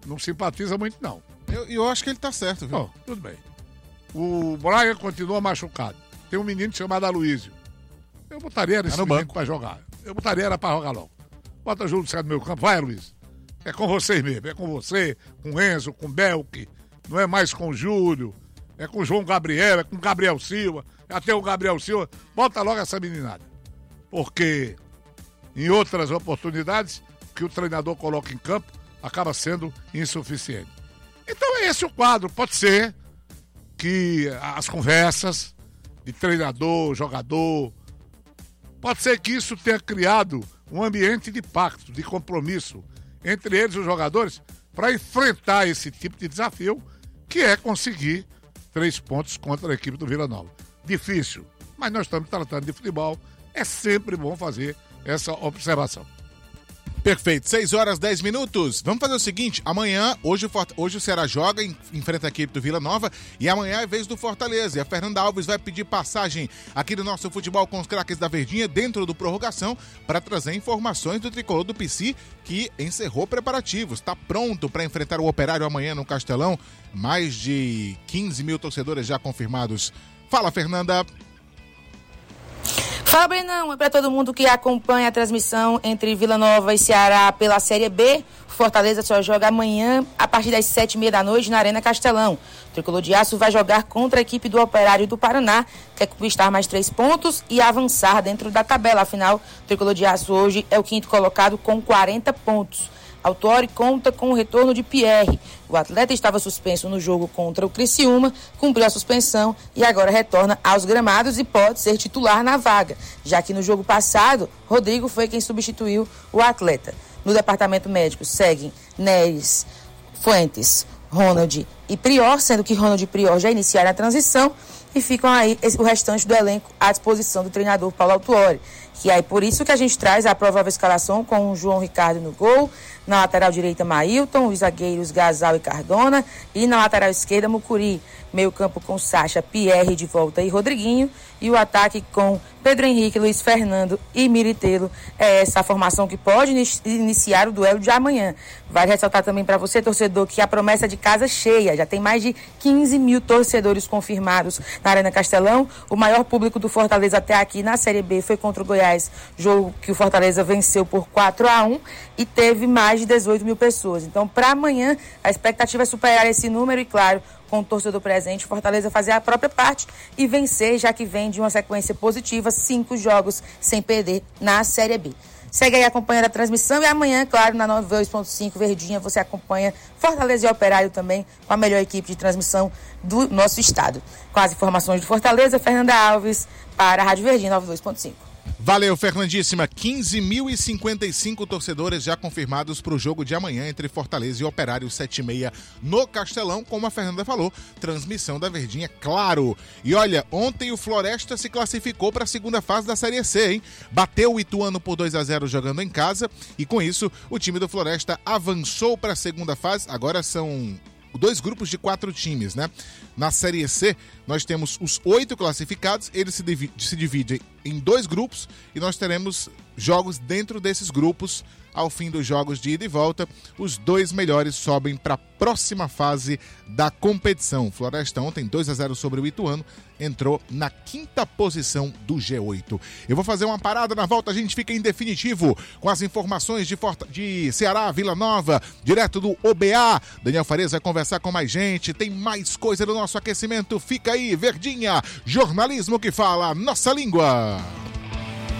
não simpatiza muito, não. Eu acho que ele tá certo, viu? Bom, tudo bem. O Braga continua machucado. Tem um menino chamado Aloísio. Eu botaria esse menino pra jogar. Eu botaria era pra jogar logo. Bota o Júlio César no meu campo. Vai, Luiz. É com vocês mesmo. É com você, com o Enzo, com o Belk. Não é mais com o Júlio. É com o João Gabriel, é com o Gabriel Silva. Até o Gabriel Silva. Bota logo essa meninada. Porque em outras oportunidades que o treinador coloca em campo acaba sendo insuficiente. Então é esse o quadro. Pode ser que as conversas de treinador, jogador, pode ser que isso tenha criado um ambiente de pacto, de compromisso entre eles e os jogadores para enfrentar esse tipo de desafio, que é conseguir 3 pontos contra a equipe do Vila Nova. Difícil, mas nós estamos tratando de futebol, é sempre bom fazer essa observação. Perfeito, 6h10. Vamos fazer o seguinte, amanhã, hoje o Ceará joga, enfrenta a equipe do Vila Nova, e amanhã é vez do Fortaleza. E a Fernanda Alves vai pedir passagem aqui no nosso futebol com os craques da Verdinha, dentro do prorrogação, para trazer informações do tricolor do PC, que encerrou preparativos, está pronto para enfrentar o Operário amanhã no Castelão. Mais de 15 mil torcedores já confirmados. Fala, Fernanda. Fala, Brenão, é para todo mundo que acompanha a transmissão entre Vila Nova e Ceará pela Série B. Fortaleza só joga amanhã a partir das 7h30 da noite na Arena Castelão. O Tricolor de Aço vai jogar contra a equipe do Operário do Paraná, quer conquistar mais 3 pontos e avançar dentro da tabela. Afinal, o Tricolor de Aço hoje é o 5º colocado com 40 pontos. Autori conta com o retorno de Pierre. O atleta estava suspenso no jogo contra o Criciúma, cumpriu a suspensão e agora retorna aos gramados e pode ser titular na vaga, já que no jogo passado, Rodrigo foi quem substituiu o atleta. No departamento médico seguem Neres, Fuentes, Ronald e Prior, sendo que Ronald e Prior já iniciaram a transição e ficam aí o restante do elenco à disposição do treinador Paulo Autuori. Que é por isso que a gente traz a provável escalação com o João Ricardo no gol, na lateral direita Mailton, os zagueiros Gasal e Cardona, e na lateral esquerda Mucuri. Meio campo com Sacha, Pierre de volta e Rodriguinho, e o ataque com Pedro Henrique, Luiz Fernando e Miritelo. É essa a formação que pode iniciar o duelo de amanhã. Vale ressaltar também para você, torcedor, que a promessa de casa cheia, já tem mais de 15 mil torcedores confirmados na Arena Castelão. O maior público do Fortaleza até aqui na Série B foi contra o Goiás, jogo que o Fortaleza venceu por 4-1 e teve mais de 18 mil pessoas. Então, para amanhã, a expectativa é superar esse número e, claro, com o torcedor presente, Fortaleza fazer a própria parte e vencer, já que vem de uma sequência positiva, 5 jogos sem perder na Série B. Segue aí acompanhando a transmissão e amanhã, claro, na 92.5 Verdinha, você acompanha Fortaleza e Operário também, com a melhor equipe de transmissão do nosso estado. Com as informações de Fortaleza, Fernanda Alves, para a Rádio Verdinha 92.5. Valeu, Fernandíssima. 15.055 torcedores já confirmados para o jogo de amanhã entre Fortaleza e Operário, 7h30 no Castelão, como a Fernanda falou, transmissão da Verdinha, claro. E olha, ontem o Floresta se classificou para a segunda fase da Série C, hein? Bateu o Ituano por 2-0 jogando em casa e com isso o time do Floresta avançou para a segunda fase. Agora são 2 grupos de 4 times, né? Na Série C, nós temos os 8 classificados, eles se dividem em 2 grupos e nós teremos jogos dentro desses grupos. Ao fim dos jogos de ida e volta, os 2 melhores sobem para a próxima fase da competição. Floresta ontem, 2-0 sobre o Ituano, entrou na 5ª posição do G8. Eu vou fazer uma parada, na volta a gente fica em definitivo com as informações de Ceará, Vila Nova, direto do OBA. Daniel Farias vai conversar com mais gente, tem mais coisa no nosso aquecimento. Fica aí, Verdinha, jornalismo que fala nossa língua.